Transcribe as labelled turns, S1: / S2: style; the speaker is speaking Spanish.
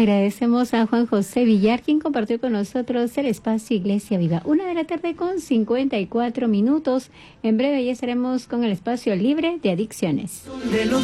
S1: Agradecemos a Juan José Villar, quien compartió con nosotros el espacio Iglesia Viva. 1:54 p.m. En breve ya estaremos con el espacio libre de adicciones.
S2: De los